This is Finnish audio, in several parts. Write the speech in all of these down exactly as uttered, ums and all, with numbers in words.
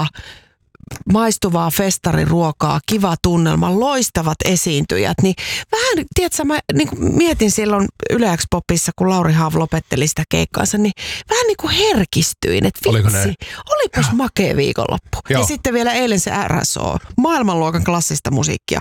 ruokaa, maistuvaa festariruokaa, kiva tunnelma, loistavat esiintyjät, niin vähän, tiedätkö, mä niin kuin mietin silloin Yle X-popissa, kun Lauri Haav lopetteli sitä keikkaansa, niin vähän niin kuin herkistyin, että vitsi, olipas makea viikonloppu. Joo. Ja sitten vielä eilen se R S O, maailmanluokan klassista musiikkia.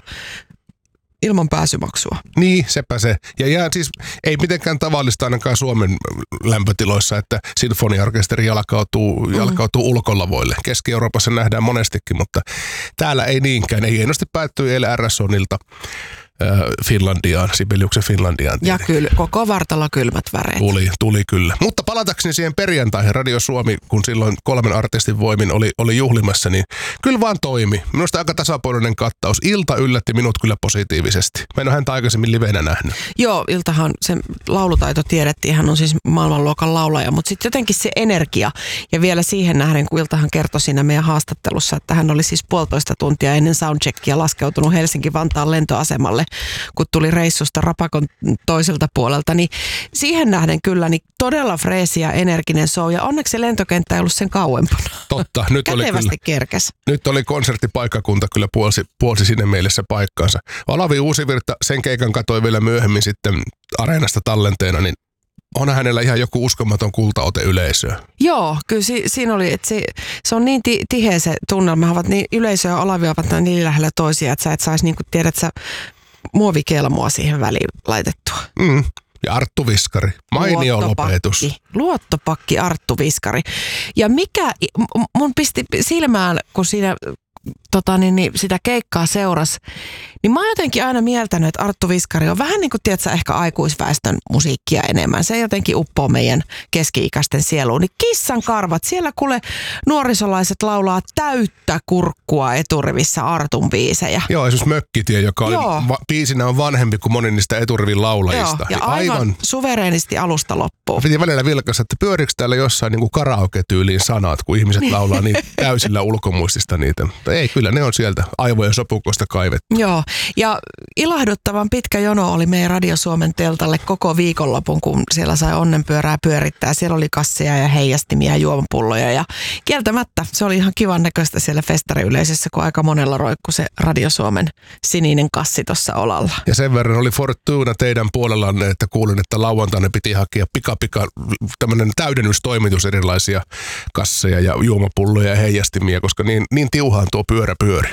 Ilman pääsymaksua. Niin, sepä se. Ja jää siis ei mitenkään tavallista ainakaan Suomen lämpötiloissa, että sinfoniaorkesteri jalkautuu, mm. jalkautuu ulkolavoille. Keski-Euroopassa nähdään monestikin, mutta täällä ei niinkään. Ei hienosti päättyi eilen R S Onilta äh, Finlandiaan, Sibeliuksen Finlandiaan. Ja kyllä, koko vartalo kylmät väreet. Tuli, tuli kyllä. Mutta palatakseni siihen perjantaihin, Radio Suomi, kun silloin kolmen artistin voimin oli, oli juhlimassa, niin kyllä vaan toimi. Minusta aika tasapainoinen kattaus. Ilta yllätti minut kyllä positiivisesti. Mä en ole häntä aikaisemmin livenä nähnyt. Joo, Iltahan, se laulutaito tiedettiin, hän on siis maailmanluokan laulaja, mutta sitten jotenkin se energia ja vielä siihen nähden, kun Iltahan kertoi siinä meidän haastattelussa, että hän oli siis puolitoista tuntia ennen soundcheckia laskeutunut Helsinki-Vantaan lentoasemalle, kun tuli reissusta Rapakon toiselta puolelta, niin siihen nähden kyllä niin todella freesi ja energinen show, ja onneksi se lentokenttä ei ollut sen kauempana. Totta, nyt oli kätevästi kerkes. Nyt oli konserttipaikkakunta kyllä puolsi, puolsi sinne mielessä paikkaansa. Olavi Uusivirta, sen keikan katoi vielä myöhemmin sitten Areenasta tallenteena, niin on hänellä ihan joku uskomaton kultaote yleisöä. Joo, kyllä si- siinä oli, että se, se on niin ti- tiheä se tunnelma, ovat niin yleisö ja Olavi ovat niin lähellä toisia, että sä et saisi niin kuin tiedät sä muovikelmoa siihen väliin laitettua. Mm. Ja Arttu Viskari, mainio lopetus. Luottopakki Arttu Viskari. Ja mikä mun pisti silmään, kun siinä tota, niin, niin, sitä keikkaa seurasi, niin mä oon jotenkin aina mieltänyt, että Arttu Viskari on vähän niin kuin, tiedätkö, ehkä aikuisväestön musiikkia enemmän. Se jotenkin uppoo meidän keski-ikäisten sieluun. Niin Kissan karvat, siellä kuule nuorisolaiset laulaa täyttä kurkkua eturivissä Artun biisejä. Joo, esimerkiksi Mökkitie, joka oli, va, biisinä on vanhempi kuin moni niistä eturivin laulajista. Joo, ja aivan, aivan suvereenisti alusta loppuun. Piti välillä vilkaista, että pyörikö täällä jossain niin kuin karaoke-tyyliin sanat, kun ihmiset laulaa niin täysillä ulkomuistista niitä. Mutta ei, kyllä ne on sieltä aivojen sopukosta kaivettu. Joo, ja ilahduttavan pitkä jono oli meidän Radio Suomen teltalle koko viikonlopun, kun siellä sai onnenpyörää pyörittää. Siellä oli kasseja ja heijastimia ja juomapulloja, ja kieltämättä se oli ihan kivan näköistä siellä festariyleisössä, kun aika monella roikku se Radio Suomen sininen kassi tuossa olalla. Ja sen verran oli Fortuna teidän puolellanne, että kuulin, että lauantaina piti hakea pika pika tämmöinen täydennystoimitus erilaisia kasseja ja juomapulloja ja heijastimia, koska niin, niin tiuhaan tuo pyörä pyöri.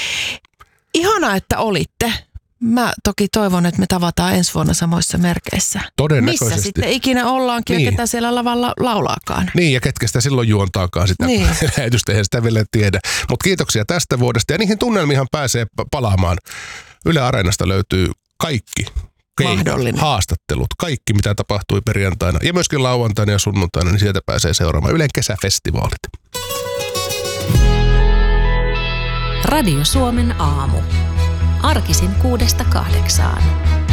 Ihanaa, että olitte. Mä toki toivon, että me tavataan ensi vuonna samoissa merkeissä. Todennäköisesti. Missä sitten ikinä ollaankin niin. Ja ketä siellä lavalla laulaakaan. Niin, ja ketkä sitä silloin juontaakaan sitä niin. Lähetystä, eihän sitä vielä tiedä. Mutta kiitoksia tästä vuodesta, ja niihin tunnelmiinhan pääsee palaamaan. Yle Areenasta löytyy kaikki keikat, haastattelut, kaikki mitä tapahtui perjantaina, ja myöskin lauantaina ja sunnuntaina, niin sieltä pääsee seuraamaan Ylen kesäfestivaalit. Radio Suomen aamu. Arkisin kuudesta kahdeksaan.